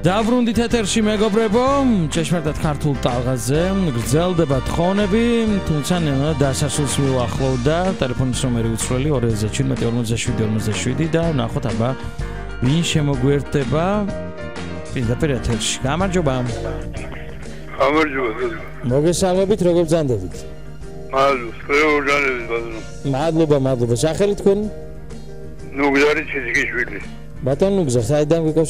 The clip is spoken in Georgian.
დაბრუნდით ეთერში მეგობრებო, ჭეშმარიტად ქართულ ტალღაზე გრძელდება თხოვნები, თუმცა დასასრულს მივახლოვდა, ტელეფონის ნომერი უცვლელი 2017 და ნახოთ აბა ვინ შემოგვერდება პირდაპირ ეთერში. გამარჯობა. გამარჯობა. მოგესალმებით, როგორ ბრძანდებით? მადლობა. სახელი თქვენი? ნუგზარი ჩიზგიშვილი. ბატონ ნუგზარ, საიდან გვიკითხავთ